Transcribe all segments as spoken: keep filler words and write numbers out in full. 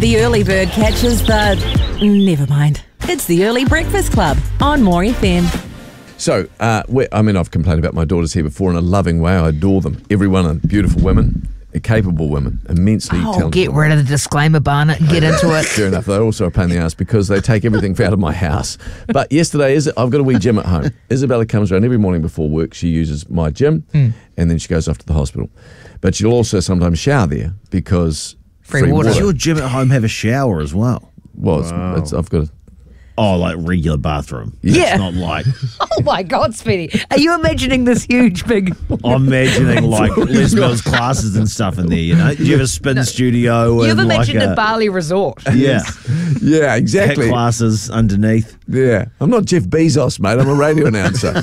The early bird catches the... Never mind. It's the Early Breakfast Club on More F M. So, uh, we- I mean, I've complained about my daughters here before in a loving way. I adore them. Every one of them. Beautiful women, capable women, immensely Oh, talented. get rid of the disclaimer, Barnett, and get into it. Fair enough. They're also a pain in the ass because they take everything out of my house. But yesterday, is I've got a wee gym at home. Isabella comes around every morning before work. She uses my gym, Mm. and then she goes off to the hospital. But she'll also sometimes shower there because Free water. Does your gym at home have a shower as well? Well, it's, it's, I've got a... Oh, like regular bathroom. Yeah. It's not like, Oh my God, Speedy. Are you imagining this huge, big... I'm imagining like Les Mills classes and stuff in there, you know? Do you have a spin studio? You've and imagined like a Bali resort. Yeah. Yeah, Hit exactly. classes underneath. Yeah, I'm not Jeff Bezos, mate. I'm a radio announcer.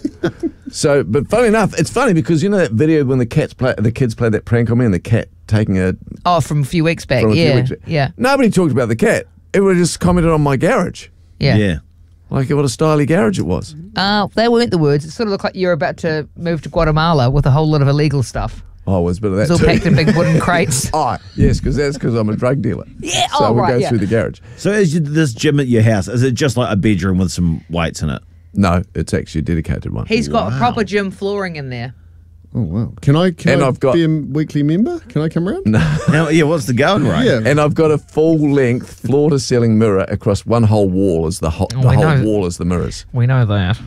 So, but funny enough, it's funny because you know that video when the cats play, the kids played that prank on me, and the cat taking a Oh, from a few weeks back. from a few yeah. weeks back. Yeah. Nobody talked about the cat. Everyone just commented on my garage, Yeah. Yeah. like what a stylish garage it was. Uh, they weren't the words. It sort of looked like you're about to move to Guatemala with a whole lot of illegal stuff. Oh, it was a bit of that It's all too. packed in big wooden crates. Oh, yes, because that's because I'm a drug dealer. Yeah, So oh, we right, go yeah. through the garage. So is you- this gym at your house, is it just like a bedroom with some weights in it? No, it's actually a dedicated one. He's got proper gym flooring in there. Oh, wow. Can I, can And I I've got- be a weekly member? Can I come around? Now, yeah, what's the going rate? Yeah. And I've got a full-length, floor-to-ceiling mirror across one whole wall. As the, ho- Oh, the I whole know. wall is the mirrors. We know that.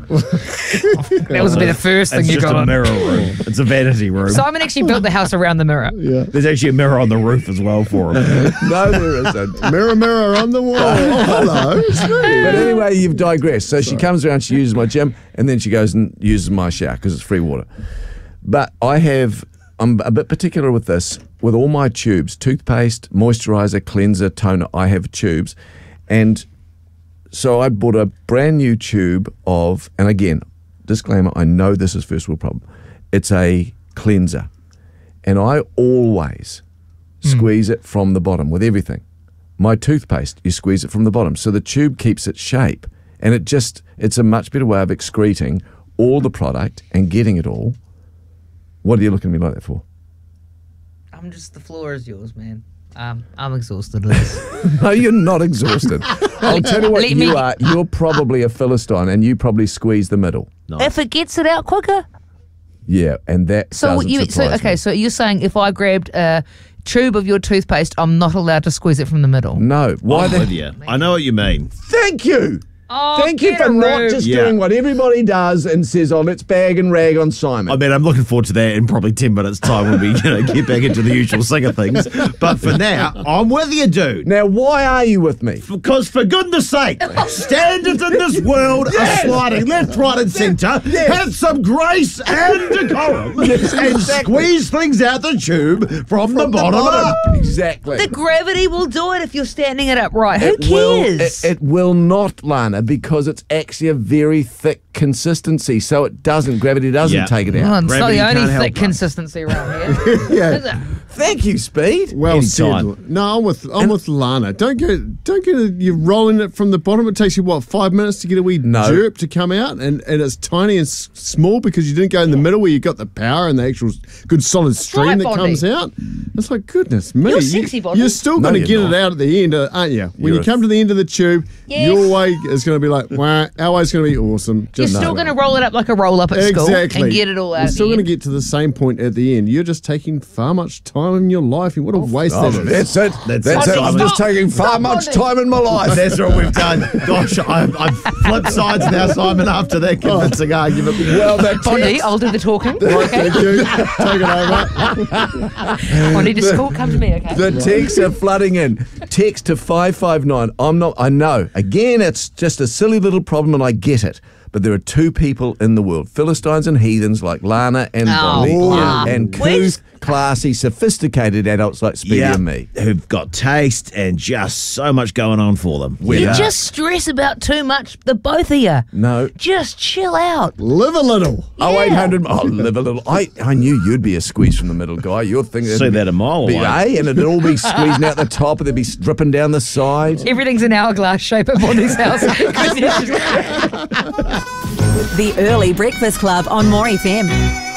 That was a bit of first thing It's you just got a on. mirror room. It's a vanity room. Simon actually built the house around the mirror. Yeah. There's actually a mirror on the roof as well for him. No, there isn't. Mirror, mirror on the wall. Oh, hello. It's me. But anyway, you've digressed. So she comes around, she uses my gym, and then she goes and uses my shower because it's free water. But I have, I'm a bit particular with this, with all my tubes, toothpaste, moisturizer, cleanser, toner, I have tubes. And so I bought a brand new tube of, and again, disclaimer, I know this is first world problem. It's a cleanser. And I always squeeze it from the bottom with everything. My toothpaste, you squeeze it from the bottom. So the tube keeps its shape. And it just, it's a much better way of excreting all the product and getting it all. What are you looking at me like that for? I'm just, the floor is yours, man. Um, I'm exhausted, Liz. No, you're not exhausted. I'll tell you what Let you me- are. You're probably a Philistine and you probably squeeze the middle. If it gets it out quicker. Yeah, and that So doesn't you, so surprise okay, me. so you're saying if I grabbed a tube of your toothpaste, I'm not allowed to squeeze it from the middle? No. Why I'm the... with you. I know what you mean. Thank you. Oh, Thank you get for a not room. just Yeah. doing what everybody does and says, oh, let's bag and rag on Simon. I mean, I'm looking forward to that in probably ten minutes' time when we you know, get back into the usual swing of things. But for now, I'm with you, dude. Now, why are you with me? Because for goodness sake, standards in this world Yes. are sliding left, right, and centre. Yes. Have some grace and decorum, Yes, and exactly. squeeze things out the tube from, the, bottom up. Exactly. The gravity will do it if you're standing it upright. Who It will- cares? it, it will not, Lana, because it's actually a very thick consistency, so it doesn't, gravity doesn't Yeah. take it Well, out. it's not Gravity the only can't help thick that. consistency around here. Yeah. Is it? Thank you, Speed. Well Anytime. said. No, I'm with I'm with Lana. Don't get don't get it, you're rolling it from the bottom. It takes you what five minutes to get a wee No. jerp to come out, and, and it's tiny and s- small because you didn't go in the middle where you got the power and the actual good solid stream Right, that Bondi. comes out. It's like goodness me. You're You- sexy, Bondi. You're still No, going to you're get not. it out at the end, uh, aren't you? When You're you a- come to the end of the tube, Yes. your way is going to be like, wow, our way's going to be awesome. You're Just still no. going to roll it up like a roll up at school Exactly. and get it all out. You're at still the going to end. get to the same point at the end. You're just taking far much time in your life. And what a waste Oh, that is. that's it. That's That's, it, it. I'm Simon. just taking far Stop, much Bondi. time in my life. That's what we've done. Gosh, I've, I've flipped sides now, Simon, after that convincing argument. Well, that Bondi, I'll do the talking. Right, Okay. thank you. Take it over. Bondi to school, come to me, okay? The texts are flooding in. Text to five five nine. I'm not, I know. Again, it's just a silly little problem and I get it. But there are two people in the world, Philistines and heathens like Lana and Oh, Bondi, wow. and Where's- couth, classy, sophisticated adults like Speedy Yeah, and me. who've got taste and just so much going on for them. We You are- just stress about too much, the both of you. No. Just chill out. Live a little. Oh, eight hundred. Oh, live a little. I, I knew you'd be a squeeze from the middle guy. You're thinking. See that a mile be, away. eh? And it'd all be squeezing out the top and they'd be dripping down the side. Everything's an hourglass shape at Bondi's house. 'Cause he's just- The Early Breakfast Club on More F M.